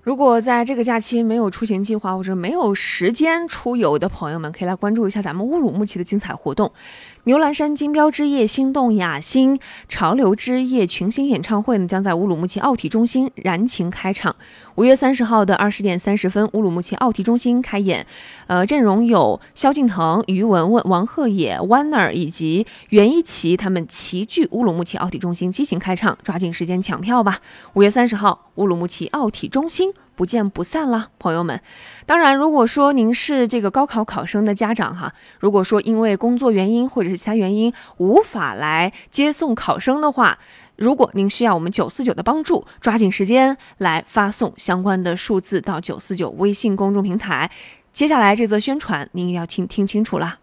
如果在这个假期没有出行计划或者没有时间出游的朋友们，可以来关注一下咱们乌鲁木齐的精彩活动。牛栏山金标之夜、心动雅星潮流之夜群星演唱会呢，将在乌鲁木齐奥体中心燃情开场。5月30号的20点30分，乌鲁木齐奥体中心开演。阵容有萧敬腾、于文文、王鹤野、Warner 以及袁一奇，他们齐聚乌鲁木齐奥体中心激情开唱，抓紧时间抢票吧！5月30号，乌鲁木齐奥体中心。不见不散了，朋友们。当然，如果说您是这个高考考生的家长哈，如果说因为工作原因或者是其他原因无法来接送考生的话，如果您需要我们949的帮助，抓紧时间来发送相关的数字到949微信公众平台。接下来这则宣传您要听清楚了。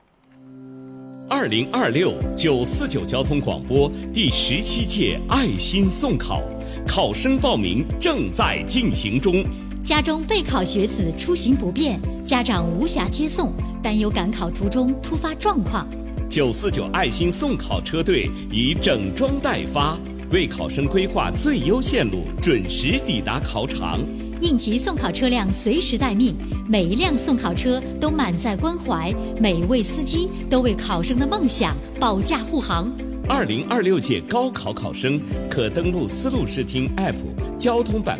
2026 949交通广播第17届爱心送考，考生报名正在进行中。 家中备考学子出行不便，家长无暇接送，担忧赶考途中突发状况。 949爱心送考车队已整装待发，为考生规划最优线路，准时抵达考场。 应急送考车辆随时待命，每一辆送考车都满载关怀，每一位司机都为考生的梦想保驾护航。 2026届高考考生可登录思路视听 App 交通版